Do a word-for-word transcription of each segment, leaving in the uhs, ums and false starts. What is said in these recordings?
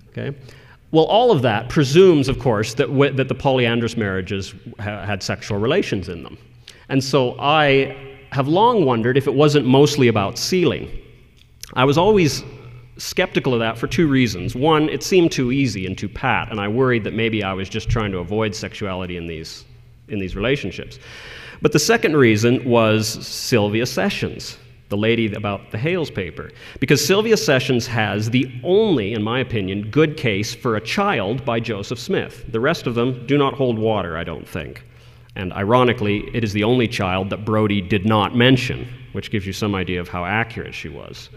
Okay? Well, all of that presumes, of course, that, w- that the polyandrous marriages ha- had sexual relations in them. And so I have long wondered if it wasn't mostly about sealing. I was always skeptical of that for two reasons. One, it seemed too easy and too pat, and I worried that maybe I was just trying to avoid sexuality in these, in these relationships. But the second reason was Sylvia Sessions, the lady about the Hales paper, because Sylvia Sessions has the only, in my opinion, good case for a child by Joseph Smith. The rest of them do not hold water, I don't think. And ironically, it is the only child that Brodie did not mention, which gives you some idea of how accurate she was.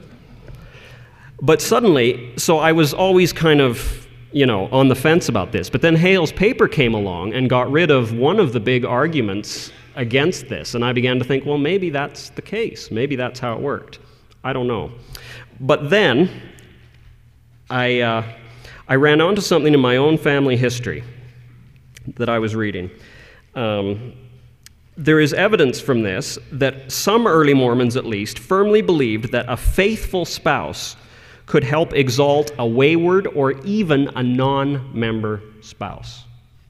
But suddenly, so I was always kind of, you know, on the fence about this. But then Hale's paper came along and got rid of one of the big arguments against this. And I began to think, well, maybe that's the case. Maybe that's how it worked. I don't know. But then I, uh, I ran onto something in my own family history that I was reading. Um, there is evidence from this that some early Mormons, at least, firmly believed that a faithful spouse could help exalt a wayward or even a non-member spouse.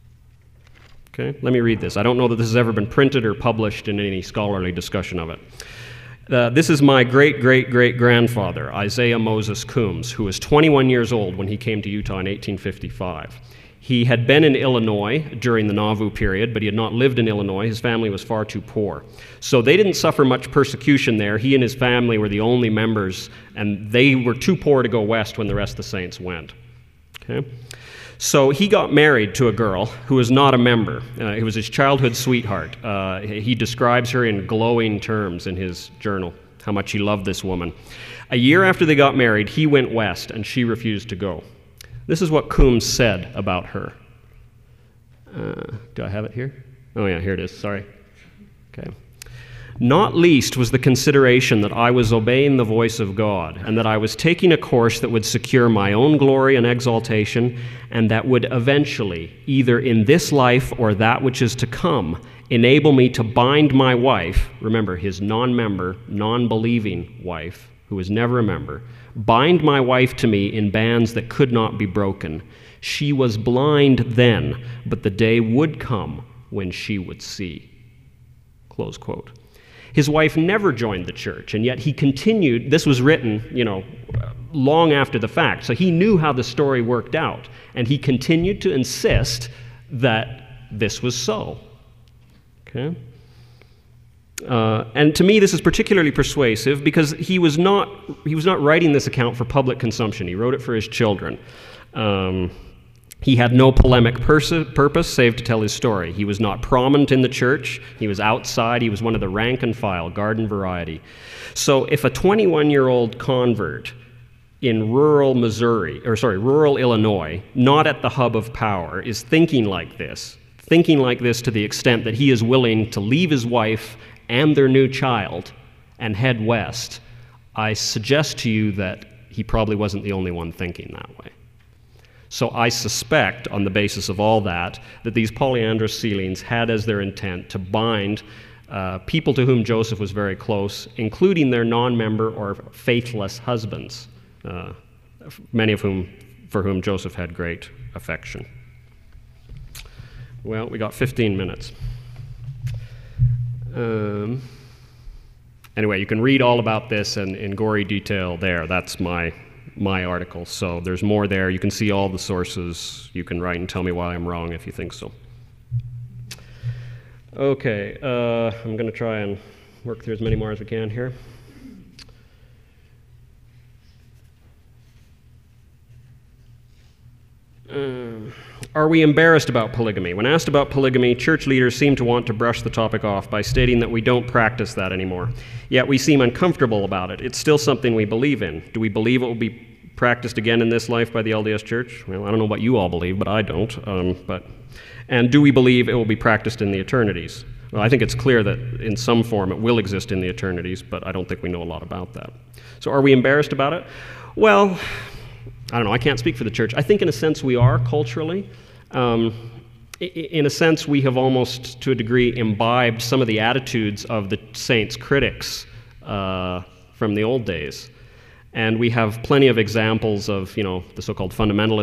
Okay, let me read this. I don't know that this has ever been printed or published in any scholarly discussion of it. Uh, this is my great-great-great-grandfather, Isaiah Moses Coombs, who was twenty-one years old when he came to Utah in eighteen fifty-five. He had been in Illinois during the Nauvoo period, but he had not lived in Illinois. His family was far too poor. So they didn't suffer much persecution there. He and his family were the only members, and they were too poor to go west when the rest of the saints went. Okay? So he got married to a girl who was not a member. Uh, it was his childhood sweetheart. Uh, he describes her in glowing terms in his journal, how much he loved this woman. A year after they got married, he went west, and she refused to go. This is what Coombs said about her. Uh, do I have it here? Oh yeah, here it is, sorry. Okay. Not least was the consideration that I was obeying the voice of God, and that I was taking a course that would secure my own glory and exaltation, and that would eventually, either in this life or that which is to come, enable me to bind my wife, remember his non-member, non-believing wife, who was never a member, bind my wife to me in bands that could not be broken. She was blind then, but the day would come when she would see. Close quote. His wife never joined the church, and yet he continued. This was written, you know, long after the fact, so he knew how the story worked out, and he continued to insist that this was so. Okay? Uh, and to me, this is particularly persuasive because he was not he was not writing this account for public consumption. He wrote it for his children. Um, He had no polemic pers- purpose save to tell his story. He was not prominent in the church. He was outside. He was one of the rank and file, garden variety. So if a twenty-one-year-old convert in rural Missouri, or sorry, rural Illinois, not at the hub of power, is thinking like this, thinking like this to the extent that he is willing to leave his wife and their new child and head west, I suggest to you that he probably wasn't the only one thinking that way. So I suspect, on the basis of all that, that these polyandrous sealings had as their intent to bind uh, people to whom Joseph was very close, including their non-member or faithless husbands, uh, many of whom, for whom Joseph had great affection. Well, we got fifteen minutes. Um, anyway, you can read all about this in, in gory detail there. That's my... my article, so there's more there. You can see all the sources. You can write and tell me why I'm wrong if you think so. Okay, uh, I'm going to try and work through as many more as we can here. Uh, are we embarrassed about polygamy? When asked about polygamy, church leaders seem to want to brush the topic off by stating that we don't practice that anymore. Yet we seem uncomfortable about it. It's still something we believe in. Do we believe it will be practiced again in this life by the L D S Church? Well, I don't know what you all believe, but I don't. Um, but, and do we believe it will be practiced in the eternities? Well, I think it's clear that in some form it will exist in the eternities, but I don't think we know a lot about that. So are we embarrassed about it? Well, I don't know, I can't speak for the church. I think in a sense we are culturally. Um, in a sense we have almost, to a degree, imbibed some of the attitudes of the saints' critics uh, from the old days. And we have plenty of examples of, you know, the so-called fundamentalists